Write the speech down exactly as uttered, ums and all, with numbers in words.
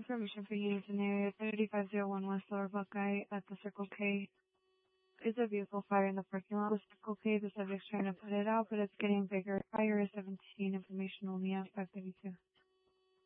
Information for units in the area. thirty-five oh one West Lower Buckeye at the Circle K. Is a vehicle fire in the parking lot of Circle K? The subject's trying to put it out, but it's getting bigger. Fire is seventeen. Information only at five thirty-two.